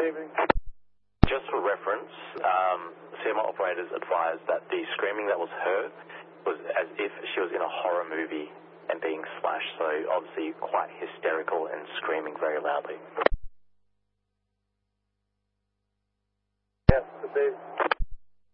Receiving. Just for reference, CMR operators advised that the screaming that was heard was as if she was in a horror movie and being slashed, so obviously quite hysterical and screaming very loudly. Yes, received.